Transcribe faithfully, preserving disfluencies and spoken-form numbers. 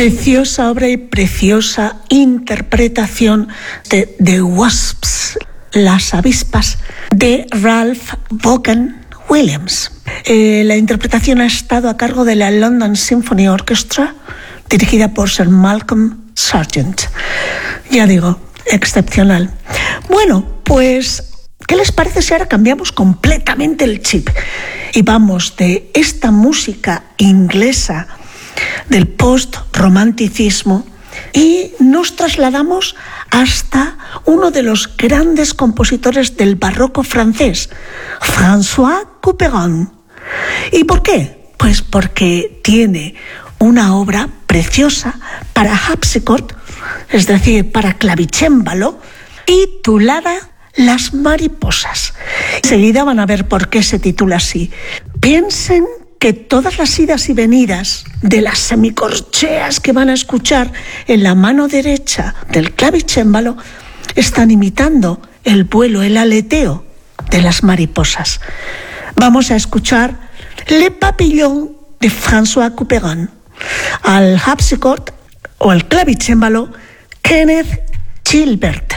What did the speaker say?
Preciosa obra y preciosa interpretación de The Wasps, las avispas, de Ralph Vaughan Williams. Eh, la interpretación ha estado a cargo de la London Symphony Orchestra, dirigida por Sir Malcolm Sargent. Ya digo, excepcional. Bueno, pues, ¿qué les parece si ahora cambiamos completamente el chip y vamos de esta música inglesa del post-romanticismo y nos trasladamos hasta uno de los grandes compositores del barroco francés, François Couperin? ¿Y por qué? Pues porque tiene una obra preciosa para harpsichord, es decir, para clavicémbalo, titulada Las mariposas. Enseguida van a ver por qué se titula así. Piensen que todas las idas y venidas de las semicorcheas que van a escuchar en la mano derecha del clavicémbalo están imitando el vuelo, el aleteo de las mariposas. Vamos a escuchar Le Papillon de François Couperin, al harpsichord o al clavicémbalo Kenneth Gilbert.